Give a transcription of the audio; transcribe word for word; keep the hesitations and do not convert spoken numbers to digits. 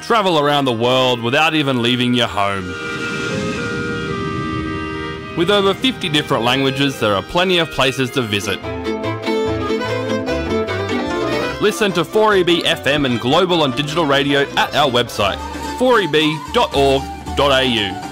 travel around the world without even leaving your home. With over fifty different languages, there are plenty of places to visit. Listen to four E B F M and global and digital radio at our website, four e b dot org dot a u.